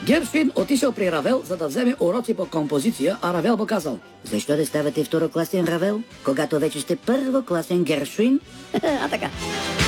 Гершвин отишъл при Равел, за да вземе уроци по композиция, а Равел му казал: защо да ставате второкласен Равел, когато вече сте първокласен Гершвин? А така.